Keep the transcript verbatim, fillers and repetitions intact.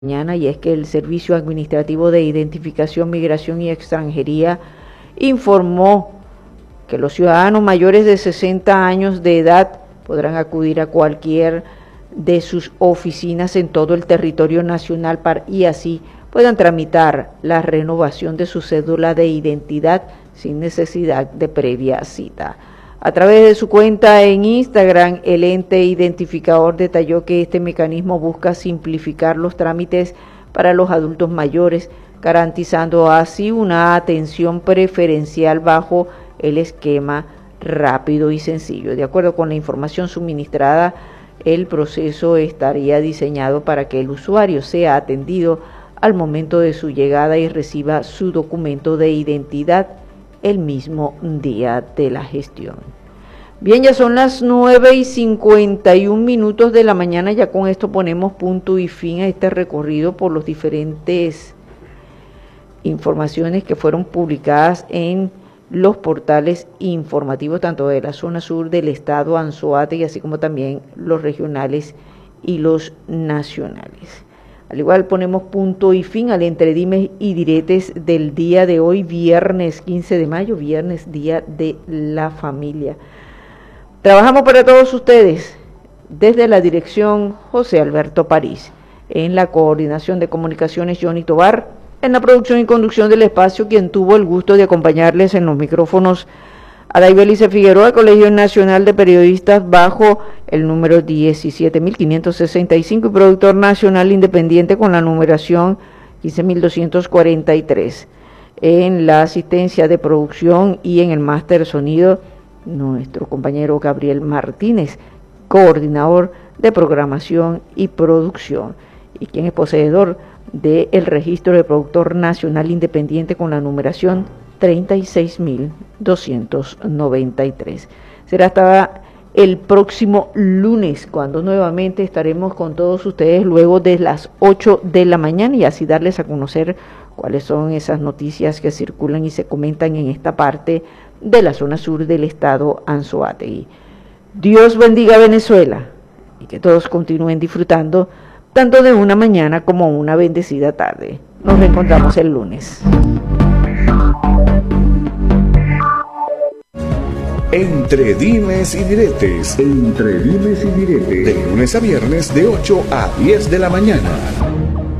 Mañana, y es que el Servicio Administrativo de Identificación, Migración y Extranjería informó que los ciudadanos mayores de sesenta años de edad podrán acudir a cualquier de sus oficinas en todo el territorio nacional para, y así puedan tramitar la renovación de su cédula de identidad sin necesidad de previa cita. A través de su cuenta en Instagram, el ente identificador detalló que este mecanismo busca simplificar los trámites para los adultos mayores, garantizando así una atención preferencial bajo el esquema rápido y sencillo. De acuerdo con la información suministrada, el proceso estaría diseñado para que el usuario sea atendido al momento de su llegada y reciba su documento de identidad el mismo día de la gestión. Bien, ya son las nueve y cincuenta y un minutos de la mañana, ya con esto ponemos punto y fin a este recorrido por los diferentes informaciones que fueron publicadas en los portales informativos, tanto de la zona sur del estado Anzoátegui, así como también los regionales y los nacionales. Al igual ponemos punto y fin al entre dimes y diretes del día de hoy, viernes quince de mayo, viernes día de la familia. Trabajamos para todos ustedes desde la dirección José Alberto París, en la coordinación de comunicaciones Johnny Tobar, en la producción y conducción del espacio, quien tuvo el gusto de acompañarles en los micrófonos a Daibelice Figueroa, Colegio Nacional de Periodistas, bajo el número diecisiete mil quinientos sesenta y cinco, y productor nacional independiente con la numeración quince mil doscientos cuarenta y tres. En la asistencia de producción y en el máster sonido, nuestro compañero Gabriel Martínez, coordinador de programación y producción, y quien es poseedor del registro de productor nacional independiente con la numeración treinta y seis mil doscientos noventa y tres. Será hasta el próximo lunes cuando nuevamente estaremos con todos ustedes luego de las ocho de la mañana, y así darles a conocer cuáles son esas noticias que circulan y se comentan en esta parte de la zona sur del estado Anzoátegui. Dios bendiga a Venezuela y que todos continúen disfrutando tanto de una mañana como una bendecida tarde. Nos reencontramos el lunes. Entre dimes y diretes. Entre dimes y diretes. De lunes a viernes de ocho a diez de la mañana.